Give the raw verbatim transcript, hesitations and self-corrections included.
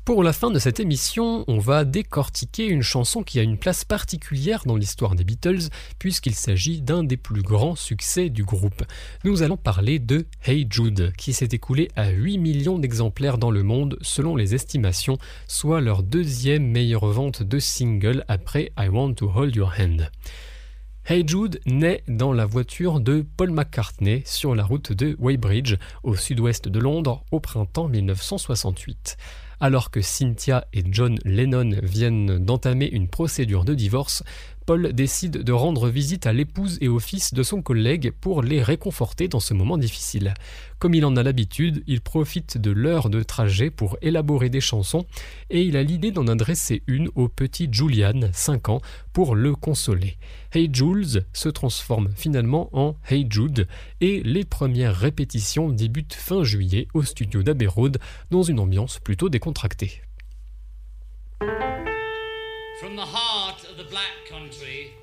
Pour la fin de cette émission, on va décortiquer une chanson qui a une place particulière dans l'histoire des Beatles, puisqu'il s'agit d'un des plus grands succès du groupe. Nous allons parler de Hey Jude, qui s'est écoulé à huit millions d'exemplaires dans le monde, selon les estimations, soit leur deuxième meilleure vente de single après I Want to Hold Your Hand. Hey Jude naît dans la voiture de Paul McCartney sur la route de Weybridge, au sud-ouest de Londres, au printemps dix-neuf cent soixante-huit. Alors que Cynthia et John Lennon viennent d'entamer une procédure de divorce, Paul décide de rendre visite à l'épouse et au fils de son collègue pour les réconforter dans ce moment difficile. Comme il en a l'habitude, il profite de l'heure de trajet pour élaborer des chansons et il a l'idée d'en adresser une au petit Julian, cinq ans, pour le consoler. Hey Jules se transforme finalement en Hey Jude et les premières répétitions débutent fin juillet au studio d'Abbey Road dans une ambiance plutôt décontractée. From the heart of the Black Country,